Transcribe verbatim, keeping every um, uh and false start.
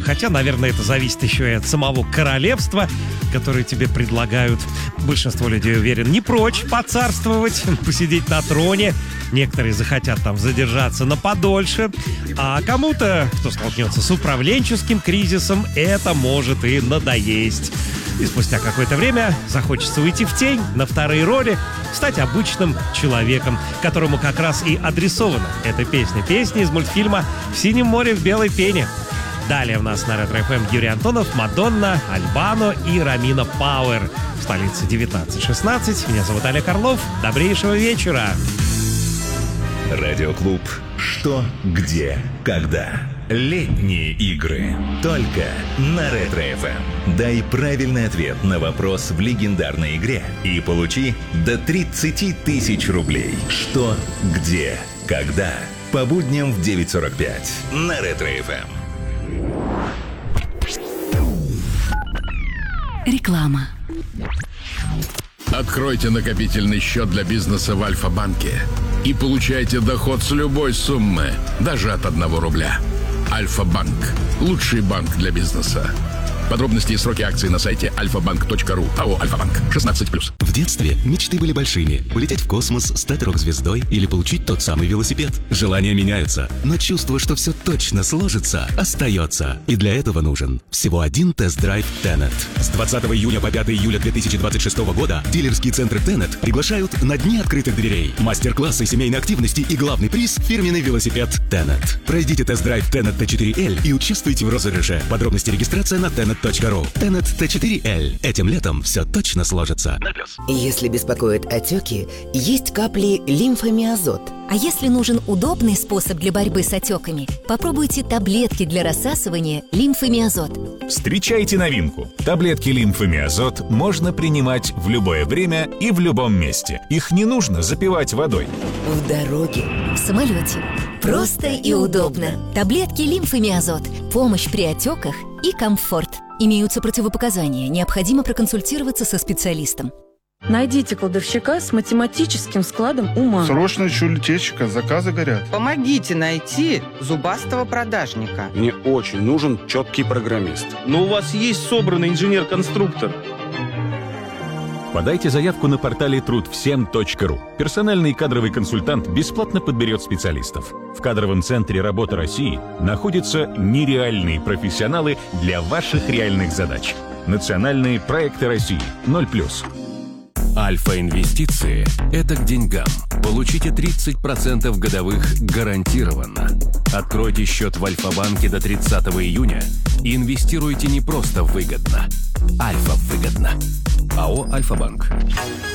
Хотя, наверное, это зависит еще и от самого королевства, которое тебе предлагают. Большинство людей, уверен, не прочь поцарствовать, посидеть на троне. Некоторые захотят там задержаться на подольше. А кому-то, кто столкнется с управленческим кризисом, это может и надоесть. И спустя какое-то время захочется уйти в тень, на вторые роли, стать обычным человеком, которому как раз и адресована эта песня. Песня из мультфильма «В синем море в белой пене». Далее у нас на Ретро эф эм Юрий Антонов, Мадонна, Альбано и Ромина Пауэр. В столице девятнадцать шестнадцать. Меня зовут Олег Орлов. Добрейшего вечера. Радиоклуб «Что, где, когда». Летние игры. Только на Ретро эф эм. Дай правильный ответ на вопрос в легендарной игре и получи до тридцать тысяч рублей. Что, где, когда. По будням в девять сорок пять на Ретро эф эм. Реклама. Откройте накопительный счет для бизнеса в Альфа-банке и получайте доход с любой суммы, даже от одного рубля. Альфа-банк. Лучший банк для бизнеса. Подробности и сроки акций на сайте альфа банк точка ру. АО «Альфа-банк». шестнадцать плюс. В детстве мечты были большими. Полететь в космос, стать рок-звездой или получить тот самый велосипед. Желания меняются, но чувство, что все точно сложится, остается. И для этого нужен всего один тест-драйв Tenet. С двадцатого июня по пятого июля две тысячи двадцать шестого года дилерские центры Tenet приглашают на дни открытых дверей, мастер-классы семейной активности и главный приз – фирменный велосипед Tenet. Пройдите тест-драйв Tenet Т четыре Л и участвуйте в розыгрыше. Подробности регистрация на tenet точка ру. Tenet Т четыре Л. Этим летом все точно сложится. Если беспокоят отеки, есть капли лимфомиазот. А если нужен удобный способ для борьбы с отеками, попробуйте таблетки для рассасывания лимфомиазот. Встречайте новинку. Таблетки лимфомиазот можно принимать в любое время и в любом месте. Их не нужно запивать водой. В дороге. В самолете. Просто и удобно. Таблетки лимфомиазот. Помощь при отеках и комфорт. Имеются противопоказания. Необходимо проконсультироваться со специалистом. Найдите кладовщика с математическим складом ума. Срочно ищу литейщика, заказы горят. Помогите найти зубастого продажника. Мне очень нужен четкий программист. Но у вас есть собранный инженер-конструктор. Подайте заявку на портале труд всем точка ру. Персональный кадровый консультант бесплатно подберет специалистов. В кадровом центре «Работа России» находятся нереальные профессионалы для ваших реальных задач. Национальные проекты России. ноль плюс. Альфа-инвестиции – это к деньгам. Получите тридцать процентов годовых гарантированно. Откройте счет в Альфа-банке до тридцатого июня и инвестируйте не просто выгодно. Альфа-выгодно. АО «Альфа-банк».